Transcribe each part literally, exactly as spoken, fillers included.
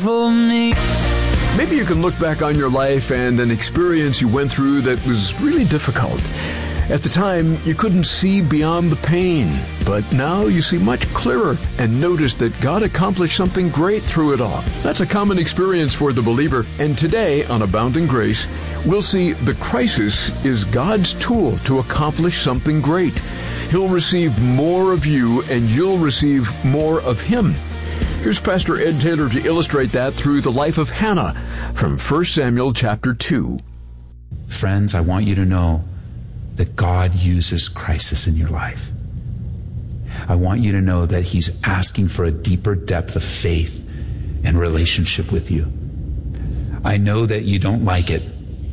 for me. Maybe you can look back on your life and an experience you went through that was really difficult. At the time, you couldn't see beyond the pain, but now you see much clearer and notice that God accomplished something great through it all. That's a common experience for the believer, and today on Abounding Grace, we'll see the crisis is God's tool to accomplish something great. He'll receive more of you, and you'll receive more of Him. Here's Pastor Ed Taylor to illustrate that through the life of Hannah from First Samuel chapter two. Friends, I want you to know that God uses crisis in your life. I want you to know that He's asking for a deeper depth of faith and relationship with you. I know that you don't like it.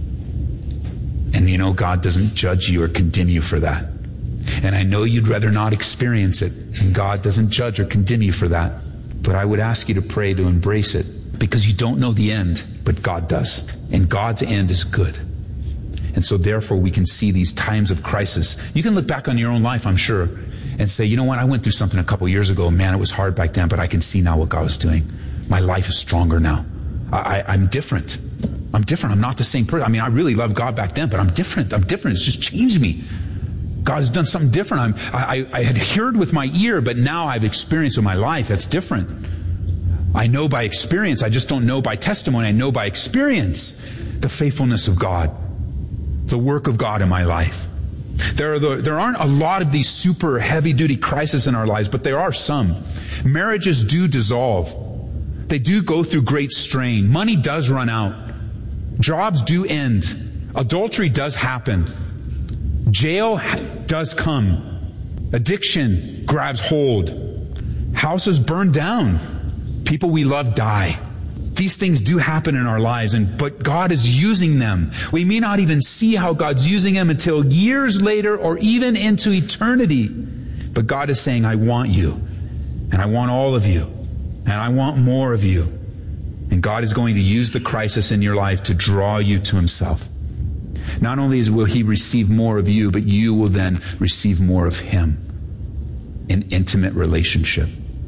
And you know God doesn't judge you or condemn you for that. And I know you'd rather not experience it. And God doesn't judge or condemn you for that. But I would ask you to pray to embrace it, because you don't know the end, but God does. And God's end is good. And so therefore we can see these times of crisis. You can look back on your own life, I'm sure, and say, you know what, I went through something a couple years ago. Man, it was hard back then, but I can see now what God was doing. My life is stronger now. I, I, I'm different. I'm different. I'm not the same person. I mean, I really loved God back then, but I'm different. I'm different. It's just changed me. God has done something different. I'm, I, I had heard with my ear, but now I've experienced with my life. That's different. I know by experience. I just don't know by testimony. I know by experience the faithfulness of God, the work of God in my life. There are the, there aren't a lot of these super heavy-duty crises in our lives, but there are some. Marriages do dissolve. They do go through great strain. Money does run out. Jobs do end. Adultery does happen. Jail does come. Addiction grabs hold. Houses burn down. People we love die. These things do happen in our lives, and but God is using them. We may not even see how God's using them until years later or even into eternity. But God is saying, I want you, and I want all of you, and I want more of you. And God is going to use the crisis in your life to draw you to Himself. Not only will He receive more of you, but you will then receive more of Him in intimate relationship.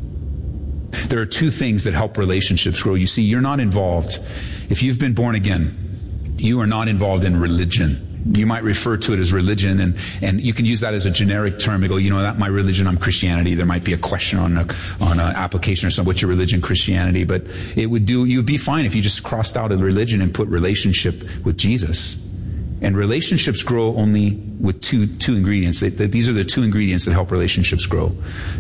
There are two things that help relationships grow. You see, you're not involved. If you've been born again, you are not involved in religion. You might refer to it as religion, and, and you can use that as a generic term. You go, you know, that my religion, I'm Christianity. There might be a question on a, on an application or something. What's your religion? Christianity. But it would do, you would be fine if you just crossed out a religion and put relationship with Jesus. And relationships grow only with two, two ingredients. They, they, these are the two ingredients that help relationships grow.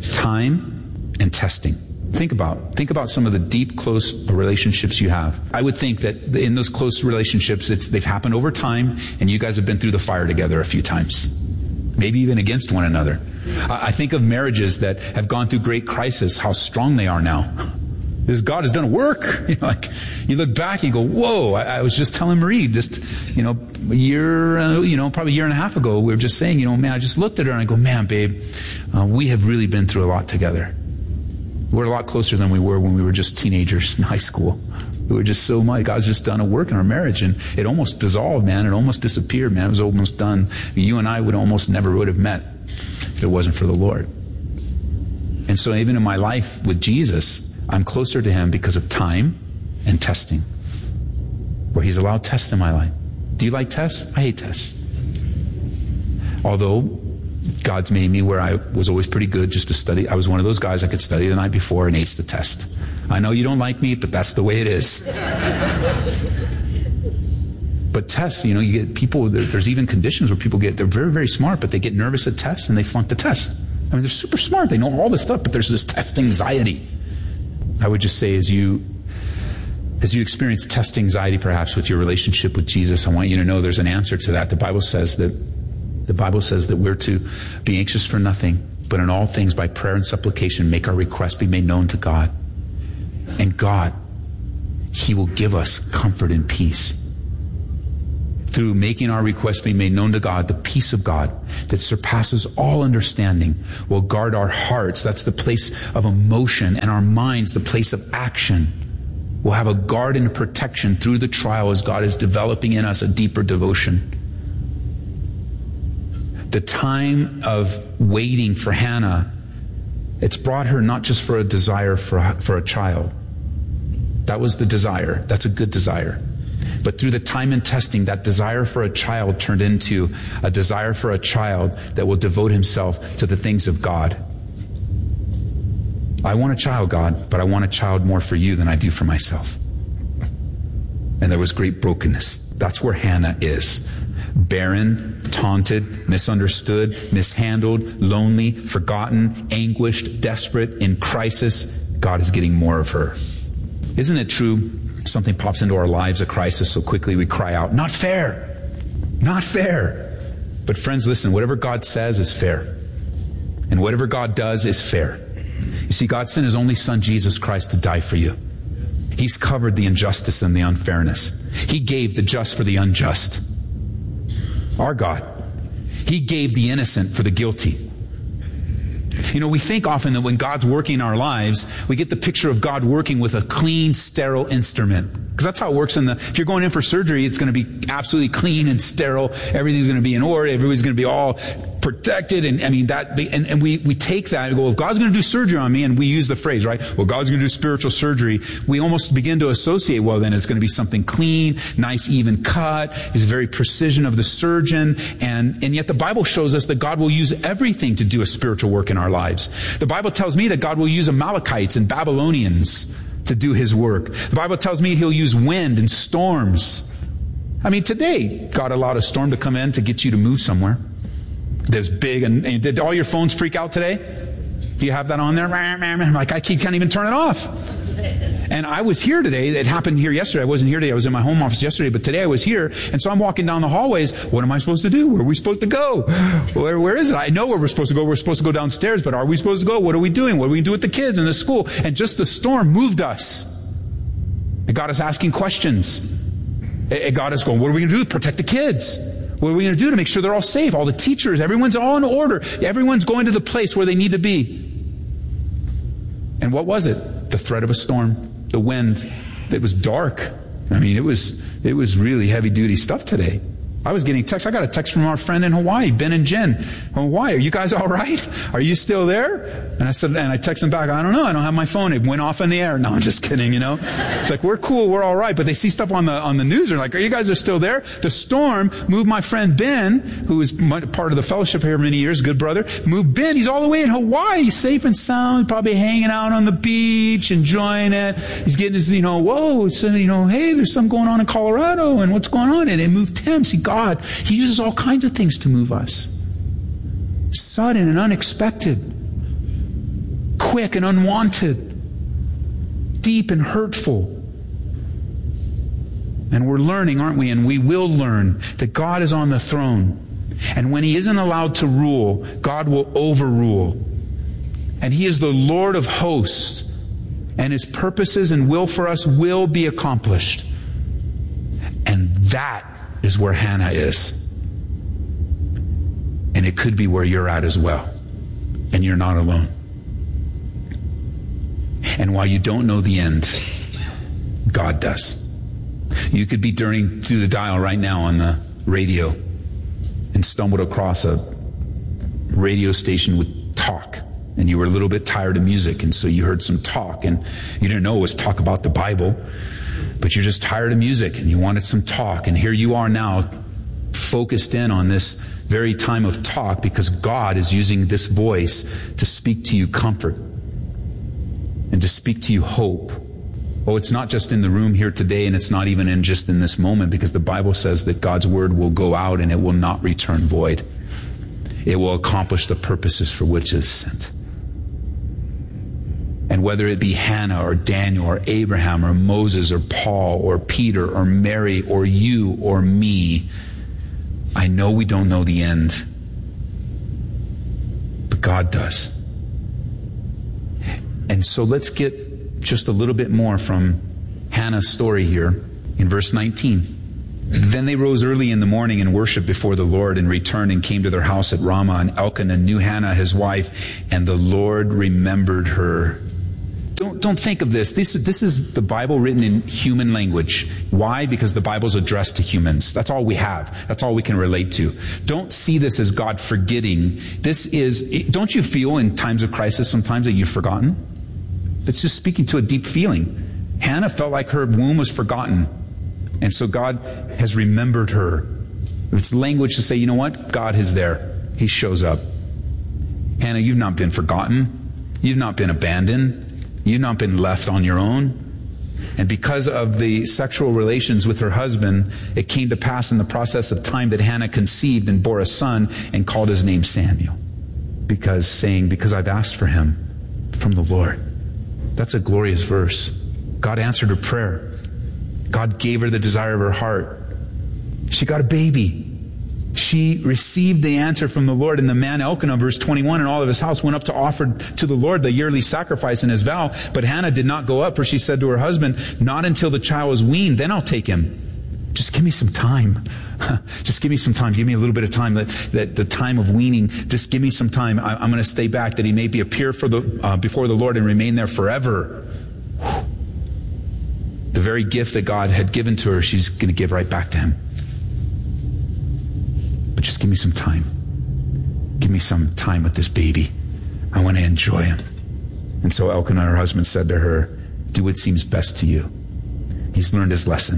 Time and testing. Think about, think about some of the deep, close relationships you have. I would think that in those close relationships, it's, they've happened over time, and you guys have been through the fire together a few times. Maybe even against one another. I, I think of marriages that have gone through great crisis, how strong they are now. Because God has done a work. You know, like, you look back, you go, whoa, I, I was just telling Marie, just, you know, a year, uh, you know, probably a year and a half ago, we were just saying, you know, man, I just looked at her and I go, man, babe, uh, we have really been through a lot together. We're a lot closer than we were when we were just teenagers in high school. We were just so much. God's just done a work in our marriage, and it almost dissolved, man. It almost disappeared, man. It was almost done. You and I would almost never would have met if it wasn't for the Lord. And so even in my life with Jesus, I'm closer to Him because of time and testing, where He's allowed tests in my life. Do you like tests? I hate tests. Although God's made me where I was always pretty good just to study. I was one of those guys I could study the night before and ace the test. I know you don't like me, but that's the way it is. But tests, you know, you get people, there's even conditions where people get, they're very, very smart, but they get nervous at tests and they flunk the test. I mean, they're super smart. They know all this stuff, but there's this test anxiety. I would just say as you, as you experience test anxiety perhaps with your relationship with Jesus, I want you to know there's an answer to that. The Bible says that The Bible says that we're to be anxious for nothing, but in all things by prayer and supplication make our requests be made known to God. And God, He will give us comfort and peace. Through making our requests be made known to God, the peace of God that surpasses all understanding will guard our hearts. That's the place of emotion, and our minds, the place of action. We'll have a guard and a protection through the trial as God is developing in us a deeper devotion. The time of waiting for Hannah, it's brought her not just for a desire for a, for a child. That was the desire. That's a good desire. But through the time and testing, that desire for a child turned into a desire for a child that will devote himself to the things of God. I want a child, God, but I want a child more for you than I do for myself. And there was great brokenness. That's where Hannah is. Barren, taunted, misunderstood, mishandled, lonely, forgotten, anguished, desperate, in crisis. God is getting more of her. Isn't it true? Something pops into our lives, a crisis, so quickly we cry out, not fair, not fair. But friends, listen, whatever God says is fair. And whatever God does is fair. You see, God sent His only Son, Jesus Christ, to die for you. He's covered the injustice and the unfairness. He gave the just for the unjust. Our God. He gave the innocent for the guilty. You know, we think often that when God's working in our lives, we get the picture of God working with a clean, sterile instrument. Because that's how it works in the, if you're going in for surgery, it's going to be absolutely clean and sterile. Everything's going to be in order. Everybody's going to be all protected. And I mean, that, and, and we, we take that and go, if God's going to do surgery on me, and we use the phrase, right? Well, God's going to do spiritual surgery. We almost begin to associate, well, then it's going to be something clean, nice, even cut. It's very precision of the surgeon. And, and yet the Bible shows us that God will use everything to do a spiritual work in our lives. The Bible tells me that God will use Amalekites and Babylonians to do His work. The Bible tells me He'll use wind and storms. I mean, today, God allowed a storm to come in to get you to move somewhere. There's big, and, and did all your phones freak out today? Do you have that on there? I'm like, I keep, can't even turn it off. And I was here today. It happened here yesterday. I wasn't here today. I was in my home office yesterday, but today I was here. And so I'm walking down the hallways. What am I supposed to do? Where are we supposed to go? Where, where is it? I know where we're supposed to go. We're supposed to go downstairs, but are we supposed to go? What are we doing? What are we going to do with the kids in the school? And just the storm moved us. It got us asking questions. It got us going, what are we going to do to protect the kids? What are we going to do to make sure they're all safe? All the teachers, everyone's all in order. Everyone's going to the place where they need to be. And what was it? The threat of a storm, the wind. It was dark. I mean, it was it was really heavy-duty stuff today. I was getting texts. I got a text from our friend in Hawaii, Ben and Jen. Hawaii, are you guys all right? Are you still there? And I said, and I texted them back, I don't know. I don't have my phone. It went off in the air. No, I'm just kidding, you know. It's like, we're cool. We're all right. But they see stuff on the on the news. They're like, are you guys are still there? The storm moved my friend Ben, who was part of the fellowship here many years, good brother, moved Ben. He's all the way in Hawaii, safe and sound, probably hanging out on the beach, enjoying it. He's getting his, you know, whoa, so, you know, hey, there's something going on in Colorado, and what's going on? And it moved him. See, God, He uses all kinds of things to move us. Sudden and unexpected. Quick and unwanted. Deep and hurtful. And we're learning, aren't we? And we will learn that God is on the throne. And when He isn't allowed to rule, God will overrule. And He is the Lord of hosts. And His purposes and will for us will be accomplished. And that is where Hannah is. And it could be where you're at as well. And you're not alone. And while you don't know the end, God does. You could be turning through the dial right now on the radio and stumbled across a radio station with talk. And you were a little bit tired of music, and so you heard some talk, and you didn't know it was talk about the Bible. But you're just tired of music and you wanted some talk. And here you are now focused in on this very time of talk because God is using this voice to speak to you comfort and to speak to you hope. Oh, it's not just in the room here today, and it's not even in just in this moment, because the Bible says that God's word will go out and it will not return void. It will accomplish the purposes for which it is sent. And whether it be Hannah or Daniel or Abraham or Moses or Paul or Peter or Mary or you or me, I know we don't know the end, but God does. And so let's get just a little bit more from Hannah's story here in verse nineteen. Then they rose early in the morning and worshipped before the Lord, and returned and came to their house at Ramah. And Elkanah knew Hannah his wife, and the Lord remembered her. Don't, don't think of this. this. This is the Bible written in human language. Why? Because the Bible's addressed to humans. That's all we have. That's all we can relate to. Don't see this as God forgetting. This is, don't you feel in times of crisis sometimes that you've forgotten? It's just speaking to a deep feeling. Hannah felt like her womb was forgotten. And so God has remembered her. It's language to say, you know what? God is there. He shows up. Hannah, you've not been forgotten. You've not been abandoned. You've not been left on your own. And because of the sexual relations with her husband, it came to pass in the process of time that Hannah conceived and bore a son and called his name Samuel. Because saying, because I've asked for him from the Lord. That's a glorious verse. God answered her prayer. God gave her the desire of her heart. She got a baby. She received the answer from the Lord, and the man Elkanah, verse twenty-one, and all of his house went up to offer to the Lord the yearly sacrifice in his vow. But Hannah did not go up, for she said to her husband, not until the child was weaned, then I'll take him. Just give me some time. Just give me some time. Give me a little bit of time. That, that the time of weaning, just give me some time. I, I'm going to stay back, that he may be appear for the uh, before the Lord and remain there forever. The very gift that God had given to her, she's going to give right back to him. But just give me some time. Give me some time with this baby. I want to enjoy him. And so Elkanah, her husband, said to her, do what seems best to you. He's learned his lesson.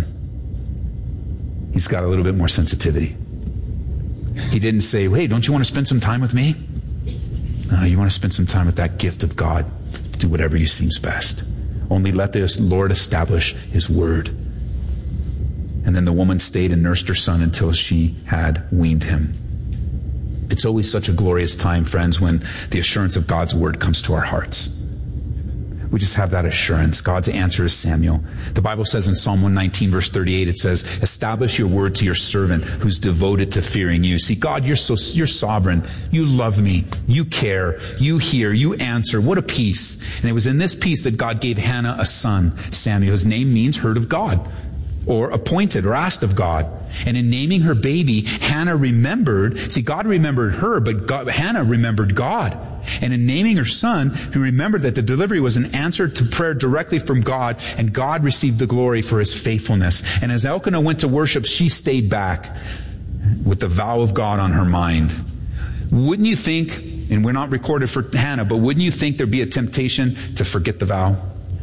He's got a little bit more sensitivity. He didn't say, hey, don't you want to spend some time with me? No, you want to spend some time with that gift of God. Do whatever you seems best. Only let the Lord establish his word. And then the woman stayed and nursed her son until she had weaned him. It's always such a glorious time, friends, when the assurance of God's word comes to our hearts. We just have that assurance. God's answer is Samuel. The Bible says in Psalm one nineteen, verse thirty-eight, it says, establish your word to your servant who's devoted to fearing you. See, God, you're so, you're sovereign. You love me. You care. You hear. You answer. What a peace. And it was in this peace that God gave Hannah a son, Samuel. His name means heard of God, or appointed, or asked of God. And in naming her baby, Hannah remembered, see, God remembered her, but God, Hannah remembered God. And in naming her son, he remembered that the delivery was an answer to prayer directly from God, and God received the glory for his faithfulness. And as Elkanah went to worship, she stayed back with the vow of God on her mind. Wouldn't you think, and we're not recorded for Hannah, but wouldn't you think there'd be a temptation to forget the vow?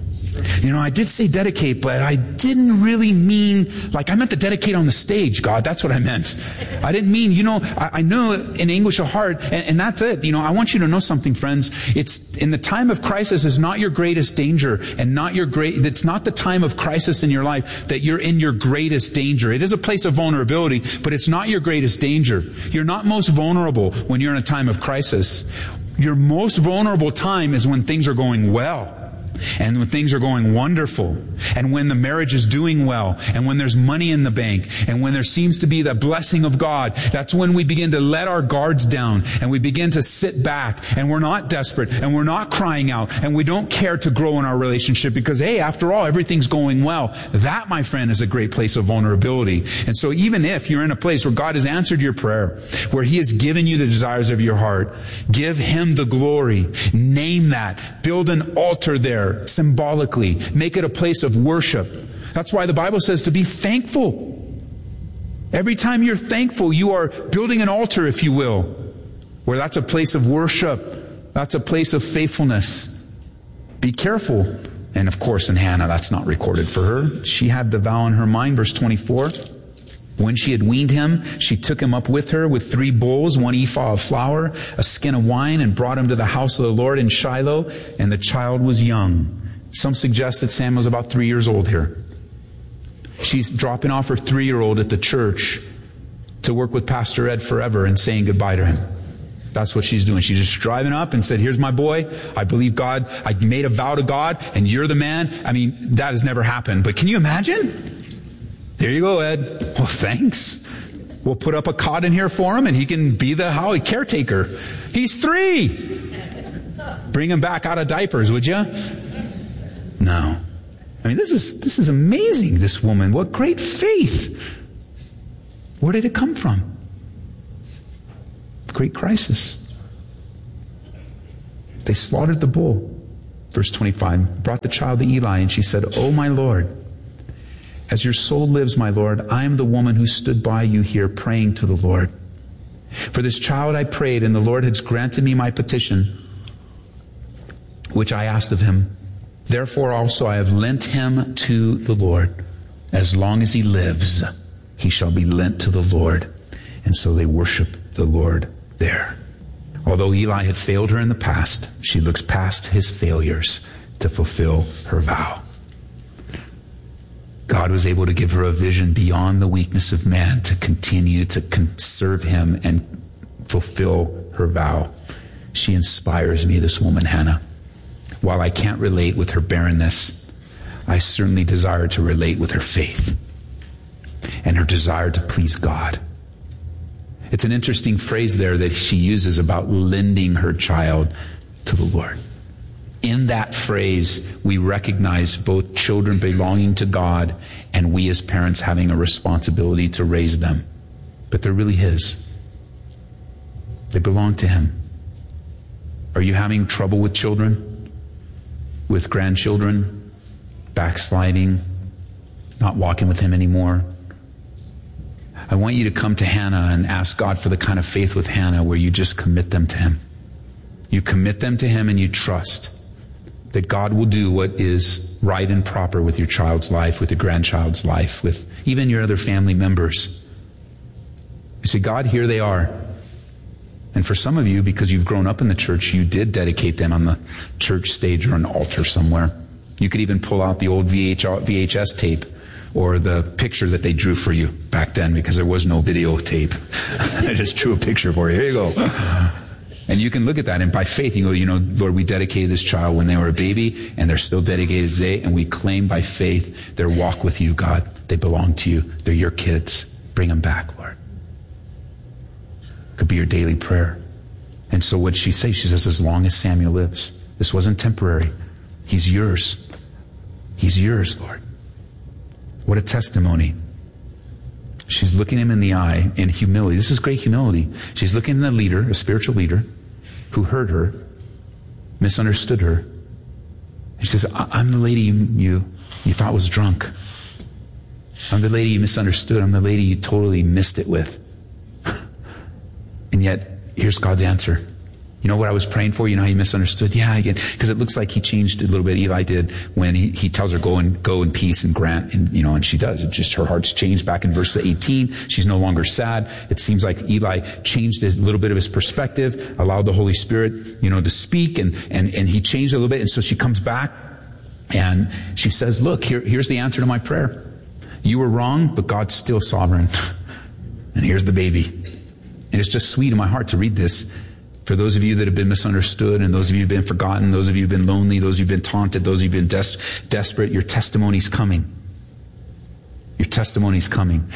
You know, I did say dedicate, but I didn't really mean, like, I meant to dedicate on the stage, God. That's what I meant. I didn't mean, you know, I, I know in anguish of heart, and, and that's it. You know, I want you to know something, friends. It's, in the time of crisis is not your greatest danger, and not your great, it's not the time of crisis in your life that you're in your greatest danger. It is a place of vulnerability, but it's not your greatest danger. You're not most vulnerable when you're in a time of crisis. Your most vulnerable time is when things are going well. And when things are going wonderful, and when the marriage is doing well, and when there's money in the bank, and when there seems to be the blessing of God, that's when we begin to let our guards down, and we begin to sit back, and we're not desperate, and we're not crying out, and we don't care to grow in our relationship because, hey, after all, everything's going well. That, my friend, is a great place of vulnerability. And so even if you're in a place where God has answered your prayer, where he has given you the desires of your heart, give him the glory. Name that. Build an altar there. Symbolically, make it a place of worship. That's why the Bible says to be thankful. Every time you're thankful, you are building an altar, if you will, where that's a place of worship. That's a place of faithfulness. Be careful. And of course, in Hannah, that's not recorded for her. She had the vow in her mind, verse twenty-four. When she had weaned him, she took him up with her with three bowls, one ephah of flour, a skin of wine, and brought him to the house of the Lord in Shiloh, and the child was young. Some suggest that Samuel was about three years old here. She's dropping off her three-year-old at the church to work with Pastor Ed forever and saying goodbye to him. That's what she's doing. She's just driving up and said, here's my boy. I believe God. I made a vow to God, and you're the man. I mean, that has never happened. But can you imagine? Here you go, Ed. Well, thanks. We'll put up a cot in here for him, and he can be the how caretaker. He's three. Bring him back out of diapers, would you? No. I mean, this is this is amazing, this woman. What great faith. Where did it come from? Great crisis. They slaughtered the bull. Verse twenty-five, brought the child to Eli, and she said, "Oh, my Lord, as your soul lives, my Lord, I am the woman who stood by you here praying to the Lord. For this child I prayed, and the Lord has granted me my petition, which I asked of him. Therefore also I have lent him to the Lord. As long as he lives, he shall be lent to the Lord. And so they worship the Lord there. Although Eli had failed her in the past, she looks past his failures to fulfill her vow. God was able to give her a vision beyond the weakness of man to continue to serve him and fulfill her vow. She inspires me, this woman, Hannah. While I can't relate with her barrenness, I certainly desire to relate with her faith and her desire to please God. It's an interesting phrase there that she uses about lending her child to the Lord. In that phrase, we recognize both children belonging to God and we as parents having a responsibility to raise them. But they're really his. They belong to him. Are you having trouble with children? With grandchildren? Backsliding? Not walking with him anymore? I want you to come to Hannah and ask God for the kind of faith with Hannah where you just commit them to him. You commit them to him and you trust that God will do what is right and proper with your child's life, with your grandchild's life, with even your other family members. You say, God, here they are. And for some of you, because you've grown up in the church, you did dedicate them on the church stage or an altar somewhere. You could even pull out the old V H S tape or the picture that they drew for you back then, because there was no videotape. I just drew a picture for you. Here you go. And you can look at that, and by faith, you go, you know, Lord, we dedicated this child when they were a baby, and they're still dedicated today, and we claim by faith their walk with you, God. They belong to you. They're your kids. Bring them back, Lord. Could be your daily prayer. And so what'd she say? She says, as long as Samuel lives. This wasn't temporary. He's yours. He's yours, Lord. What a testimony. She's looking him in the eye in humility. This is great humility. She's looking at the leader, a spiritual leader, who heard her, misunderstood her. He says, I'm the lady you, you, you thought was drunk. I'm the lady you misunderstood. I'm the lady you totally missed it with. And yet, here's God's answer. You know what I was praying for? You know how you misunderstood? Yeah, I get, because it looks like he changed a little bit. Eli did when he, he tells her go and go in peace and grant, and you know, and she does. It just, her heart's changed back in verse eighteen. She's no longer sad. It seems like Eli changed a little bit of his perspective, allowed the Holy Spirit, you know, to speak, and, and, and he changed a little bit. And so she comes back and she says, look, here, here's the answer to my prayer. You were wrong, but God's still sovereign. And here's the baby. And it's just sweet in my heart to read this. For those of you that have been misunderstood, and those of you who have been forgotten, those of you who have been lonely, those of you who have been taunted, those of you who have been des- desperate, your testimony's coming. Your testimony's coming.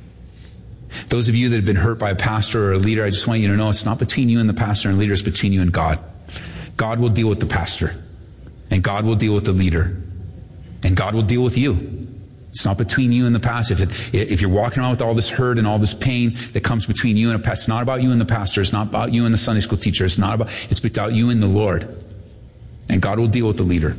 Those of you that have been hurt by a pastor or a leader, I just want you to know it's not between you and the pastor and leader, it's between you and God. God will deal with the pastor. And God will deal with the leader. And God will deal with you. It's not between you and the pastor. If, it, if you're walking around with all this hurt and all this pain that comes between you and a pastor, it's not about you and the pastor. It's not about you and the Sunday school teacher. It's not about, it's about you and the Lord. And God will deal with the leader.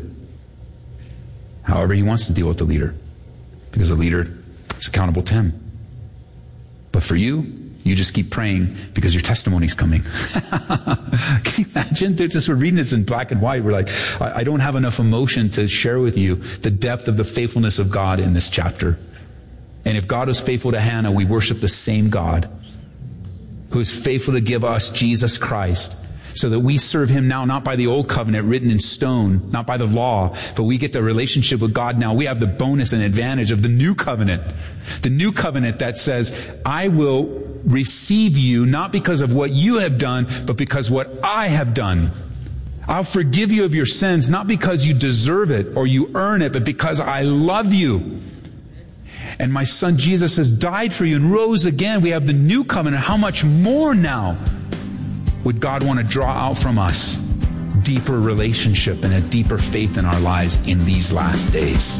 However he wants to deal with the leader. Because the leader is accountable to him. But for you, you just keep praying because your testimony's coming. Can you imagine? They're just, we're reading this in black and white. We're like, I, I don't have enough emotion to share with you the depth of the faithfulness of God in this chapter. And if God was faithful to Hannah, we worship the same God who is faithful to give us Jesus Christ, so that we serve him now, not by the old covenant written in stone, not by the law, but we get the relationship with God now. We have the bonus and advantage of the new covenant. The new covenant that says, I will receive you not because of what you have done, but because what I have done. I'll forgive you of your sins, not because you deserve it or you earn it, but because I love you. And my son Jesus has died for you and rose again. We have the new covenant. How much more now would God want to draw out from us deeper relationship and a deeper faith in our lives in these last days?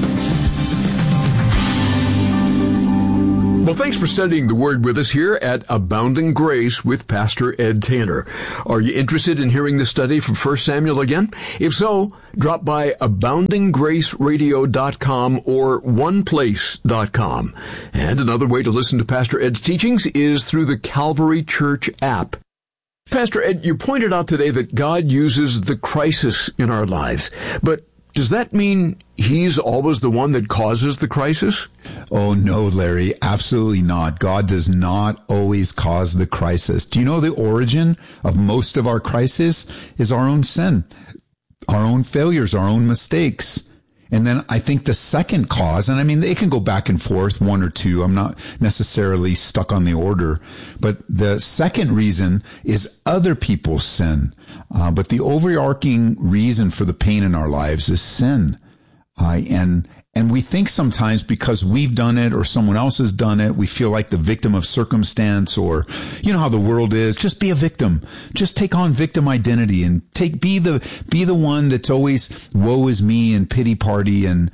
Well, thanks for studying the Word with us here at Abounding Grace with Pastor Ed Taylor. Are you interested in hearing the study from First Samuel again? If so, drop by abounding grace radio dot com or one place dot com. And another way to listen to Pastor Ed's teachings is through the Calvary Church app. Pastor Ed, you pointed out today that God uses the crisis in our lives, but does that mean he's always the one that causes the crisis? Oh, no, Larry, absolutely not. God does not always cause the crisis. Do you know the origin of most of our crisis is our own sin, our own failures, our own mistakes. And then I think the second cause, and I mean, it can go back and forth, one or two. I'm not necessarily stuck on the order. But the second reason is other people's sin. Uh, but the overarching reason for the pain in our lives is sin. Uh, and And we think sometimes because we've done it or someone else has done it, we feel like the victim of circumstance, or, you know how the world is, just be a victim. Just take on victim identity and take, be the, be the one that's always woe is me and pity party. And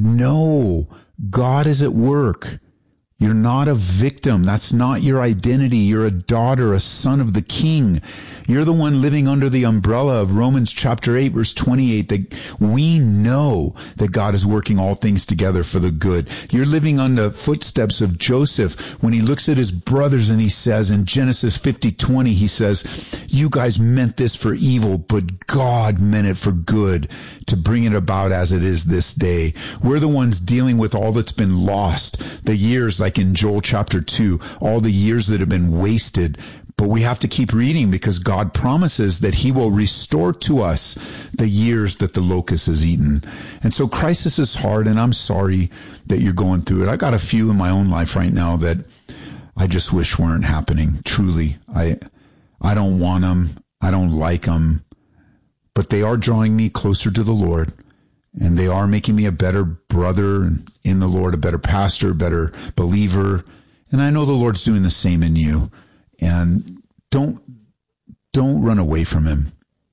no, God is at work. You're not a victim. That's not your identity. You're a daughter, a son of the King. You're the one living under the umbrella of Romans chapter eight, verse twenty-eight, that we know that God is working all things together for the good. You're living on the footsteps of Joseph when he looks at his brothers and he says in Genesis fifty twenty, he says, you guys meant this for evil, but God meant it for good to bring it about as it is this day. We're the ones dealing with all that's been lost, the years, like in Joel chapter two, all the years that have been wasted. But we have to keep reading because God promises that he will restore to us the years that the locust has eaten. And so crisis is hard, and I'm sorry that you're going through it. I got a few in my own life right now that I just wish weren't happening. Truly. I, I don't want them. I don't like them, but they are drawing me closer to the Lord, and they are making me a better brother in the Lord, a better pastor, a better believer. And I know the Lord's doing the same in you. And don't, don't run away from him.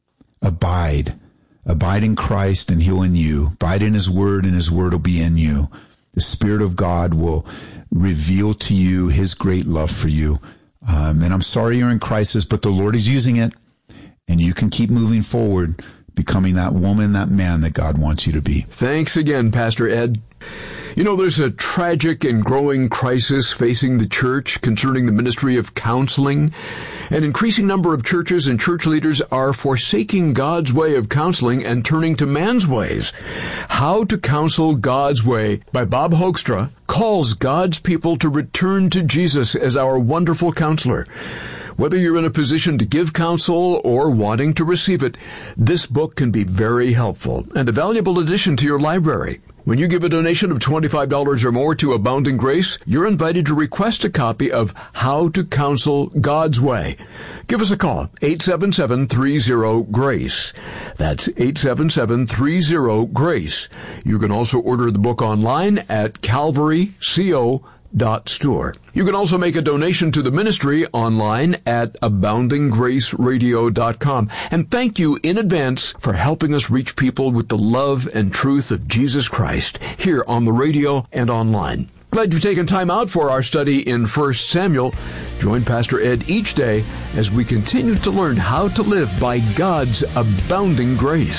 Abide. Abide in Christ and he'll in you. Abide in his word and his word will be in you. The Spirit of God will reveal to you his great love for you. Um, and I'm sorry you're in crisis, but the Lord is using it, and you can keep moving forward, becoming that woman, that man that God wants you to be. Thanks again, Pastor Ed. You know, there's a tragic and growing crisis facing the church concerning the ministry of counseling. An increasing number of churches and church leaders are forsaking God's way of counseling and turning to man's ways. How to Counsel God's Way by Bob Hoekstra calls God's people to return to Jesus as our wonderful counselor. Whether you're in a position to give counsel or wanting to receive it, this book can be very helpful and a valuable addition to your library. When you give a donation of twenty-five dollars or more to Abounding Grace, you're invited to request a copy of How to Counsel God's Way. Give us a call, eight seven seven, three zero, GRACE. That's eight seven seven, three zero, GRACE. You can also order the book online at calvary co dot store. You can also make a donation to the ministry online at abounding grace radio dot com. And thank you in advance for helping us reach people with the love and truth of Jesus Christ here on the radio and online. Glad you've taken time out for our study in First Samuel. Join Pastor Ed each day as we continue to learn how to live by God's abounding grace.